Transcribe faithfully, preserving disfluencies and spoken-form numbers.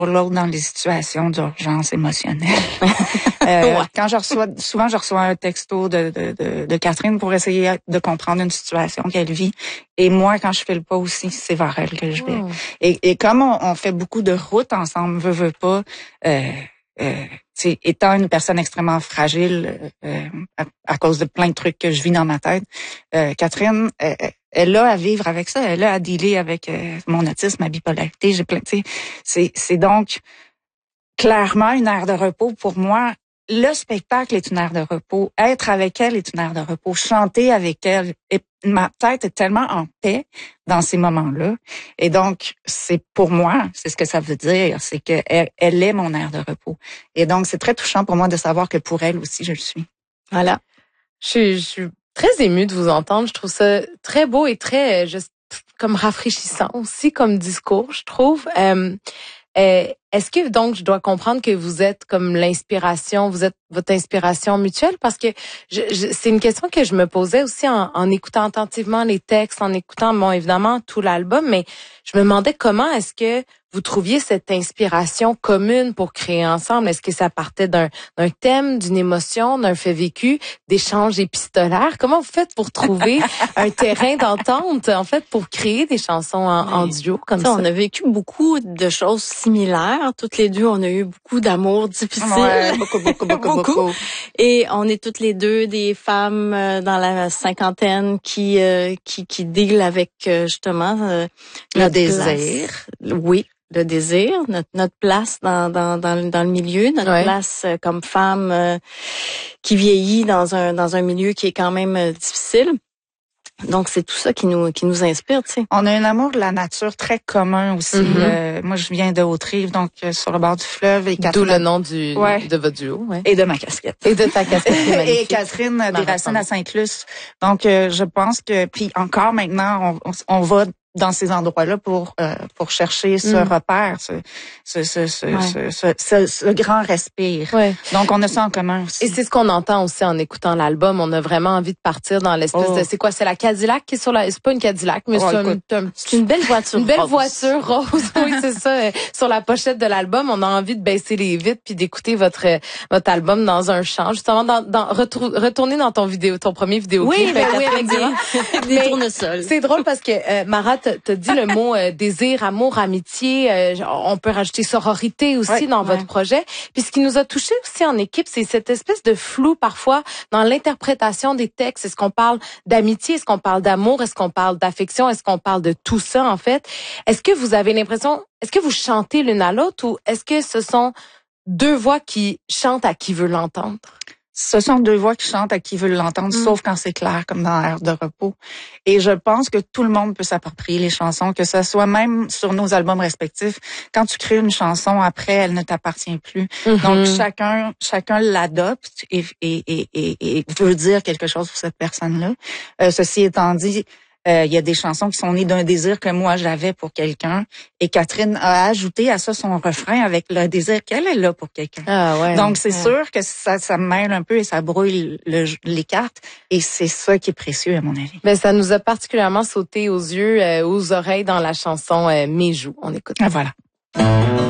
pour l'autre dans les situations d'urgence émotionnelle. euh, ouais. Quand je reçois, souvent je reçois un texto de, de, de, de Catherine pour essayer de comprendre une situation qu'elle vit. Et moi, quand je fais le pas aussi, c'est vers elle que je vais. Mmh. Et, et comme on, on fait beaucoup de routes ensemble, veut, veut pas, euh, euh, étant une personne extrêmement fragile euh, à, à cause de plein de trucs que je vis dans ma tête, euh, Catherine, euh, elle a à vivre avec ça, elle a à dealer avec euh, mon autisme, ma bipolarité, j'ai plein, tu sais, c'est c'est donc clairement une aire de repos pour moi. Le spectacle est une aire de repos, être avec elle est une aire de repos, chanter avec elle, et ma tête est tellement en paix dans ces moments-là. Et donc, c'est pour moi, c'est ce que ça veut dire, c'est que elle, elle est mon aire de repos. Et donc, c'est très touchant pour moi de savoir que pour elle aussi, je le suis. Voilà. Je suis, je suis très émue de vous entendre. Je trouve ça très beau et très, juste, comme rafraîchissant aussi comme discours, je trouve. Euh, euh, est-ce que donc je dois comprendre que vous êtes comme l'inspiration, vous êtes votre inspiration mutuelle? Parce que je, je, c'est une question que je me posais aussi en, en écoutant attentivement les textes, en écoutant, bon, évidemment, tout l'album, mais je me demandais comment est-ce que vous trouviez cette inspiration commune pour créer ensemble? Est-ce que ça partait d'un, d'un thème, d'une émotion, d'un fait vécu, d'échanges épistolaires? Comment vous faites pour trouver un terrain d'entente, en fait, pour créer des chansons en, en duo comme ça? ça? On a vécu beaucoup de choses similaires. Toutes les deux, on a eu beaucoup d'amour difficile. Ouais, beaucoup, beaucoup, beaucoup, beaucoup, beaucoup. Et on est toutes les deux des femmes dans la cinquantaine qui euh, qui qui deal avec justement euh, le désir. Place. Oui. Le désir, notre, notre place dans, dans, dans, dans le milieu, notre ouais. place euh, comme femme euh, qui vieillit dans un, dans un milieu qui est quand même euh, difficile. Donc, c'est tout ça qui nous qui nous inspire, tu sais. On a un amour de la nature très commun aussi. Mm-hmm. Euh, moi, je viens de Haute-Rive, donc euh, sur le bord du fleuve. Et Catherine, d'où le nom du ouais. de votre duo. Ouais. Et de ma casquette. Et de ta casquette. Et Catherine, euh, des racines à Sainte-Luce. Donc, euh, je pense que, puis encore maintenant, on, on, on va dans ces endroits-là pour euh, pour chercher ce mm. repère, ce ce ce ce, ouais. ce, ce, ce, ce grand respire. Ouais. Donc on a ça en commun aussi. Et c'est ce qu'on entend aussi en écoutant l'album. On a vraiment envie de partir dans l'espèce oh. de c'est quoi, c'est la Cadillac qui est sur la, c'est pas une Cadillac, mais oh, c'est, un, un, c'est une belle voiture, une belle rose. voiture rose. Oui, c'est ça. Sur la pochette de l'album, on a envie de baisser les vitres puis d'écouter votre votre album dans un champ, justement dans, dans retour, retourner dans ton vidéo, ton premier vidéo. Oui, ben oui, avec des, des tournesols. C'est drôle parce que euh, Mara t'a dit le mot euh, désir, amour, amitié. Euh, on peut rajouter sororité aussi ouais, dans ouais. votre projet. Puis ce qui nous a touché aussi en équipe, c'est cette espèce de flou parfois dans l'interprétation des textes. Est-ce qu'on parle d'amitié? Est-ce qu'on parle d'amour? Est-ce qu'on parle d'affection? Est-ce qu'on parle de tout ça, en fait? Est-ce que vous avez l'impression, est-ce que vous chantez l'une à l'autre ou est-ce que ce sont deux voix qui chantent à qui veut l'entendre? Ce sont deux voix qui chantent à qui veut l'entendre, mmh. sauf quand c'est clair, comme dans l'air de repos. Et je pense que tout le monde peut s'approprier les chansons, que ce soit même sur nos albums respectifs. Quand tu crées une chanson, après, elle ne t'appartient plus. Mmh. Donc, chacun chacun l'adopte et, et, et, et, et veut dire quelque chose pour cette personne-là. Euh, ceci étant dit, Euh, il y a des chansons qui sont nées d'un désir que moi j'avais pour quelqu'un et Catherine a ajouté à ça son refrain avec le désir qu'elle est là pour quelqu'un. Ah ouais. Donc c'est ouais. sûr que ça ça mêle un peu et ça brouille le, les cartes et c'est ça qui est précieux à mon avis. Ben ça nous a particulièrement sauté aux yeux, euh, aux oreilles dans la chanson euh, Mes joues. On écoute. Ah voilà.